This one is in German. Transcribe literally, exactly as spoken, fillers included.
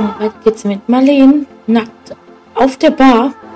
Weiter geht's mit Marleen, nackt auf der Bar.